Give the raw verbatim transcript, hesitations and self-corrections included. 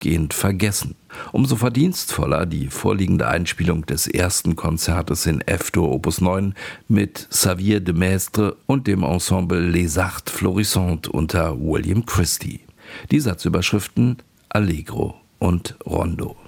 weitgehend vergessen. Umso verdienstvoller die vorliegende Einspielung des ersten Konzertes in F-Dur Opus neun mit Xavier de Maistre und dem Ensemble Les Arts Florissantes unter William Christie. Die Satzüberschriften Allegro und Rondo.